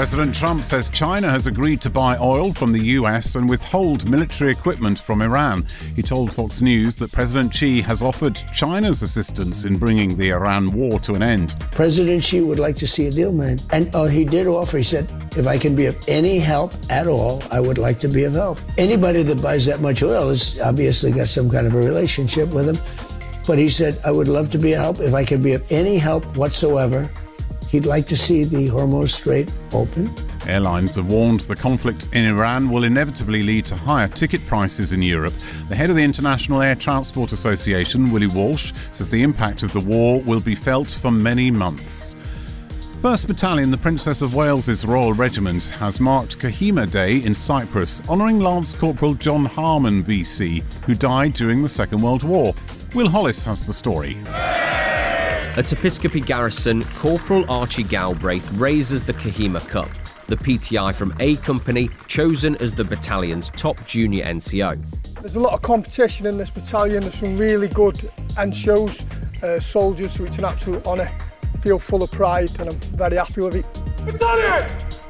President Trump says China has agreed to buy oil from the US and withhold military equipment from Iran. He told Fox News that President Xi has offered China's assistance in bringing the Iran war to an end. President Xi would like to see a deal made. And he did offer, he said, if I can be of any help at all, I would like to be of help. Anybody that buys that much oil has obviously got some kind of a relationship with him. But he said, I would love to be of help. If I can be of any help whatsoever, he'd like to see the Hormuz Strait open. Airlines have warned the conflict in Iran will inevitably lead to higher ticket prices in Europe. The head of the International Air Transport Association, Willie Walsh, says the impact of the war will be felt for many months. 1st Battalion, the Princess of Wales's Royal Regiment, has marked Kohima Day in Cyprus, honouring Lance Corporal John Harmon VC, who died during the Second World War. Will Hollis has the story. At Episcopi Garrison, Corporal Archie Galbraith raises the Kohima Cup, the PTI from A Company, chosen as the battalion's top junior NCO. There's a lot of competition in this battalion. There's some really good NCOs, soldiers, so it's an absolute honour. I feel full of pride and I'm very happy with it. Battalion,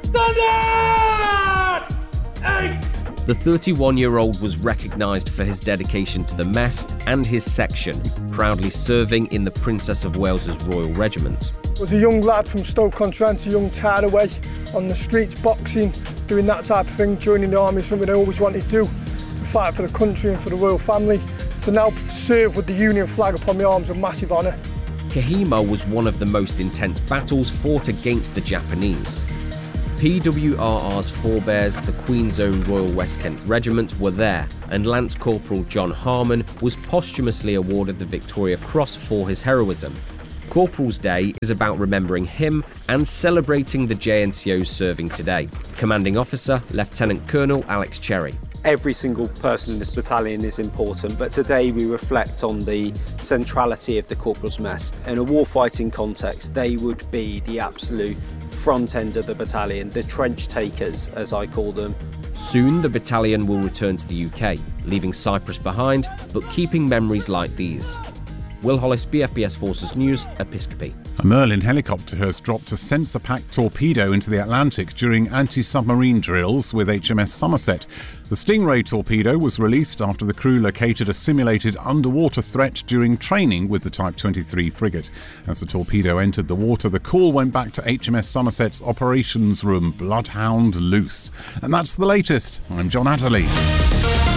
standard! 8! The 31-year-old was recognised for his dedication to the mess and his section, proudly serving in the Princess of Wales's Royal Regiment. I was a young lad from Stoke-on-Trent, a young Taraway, on the streets, boxing, doing that type of thing, joining the army, something I always wanted to do, to fight for the country and for the royal family. To now serve with the Union flag upon my arms, a massive honour. Kohima was one of the most intense battles fought against the Japanese. PWRR's forebears, the Queen's Own Royal West Kent Regiment, were there, and Lance Corporal John Harmon was posthumously awarded the Victoria Cross for his heroism. Corporal's Day is about remembering him and celebrating the JNCOs serving today. Commanding Officer, Lieutenant Colonel Alex Cherry. Every single person in this battalion is important, but today we reflect on the centrality of the Corporal's Mess. In a warfighting context, they would be the absolute front end of the battalion, the trench takers, as I call them. Soon the battalion will return to the UK, leaving Cyprus behind, but keeping memories like these. Will Hollis, BFBS Forces News, Episcopi. A Merlin helicopter has dropped a sensor-packed torpedo into the Atlantic during anti-submarine drills with HMS Somerset. The Stingray torpedo was released after the crew located a simulated underwater threat during training with the Type 23 frigate. As the torpedo entered the water, the call went back to HMS Somerset's operations room, Bloodhound Loose. And that's the latest. I'm John Atterley.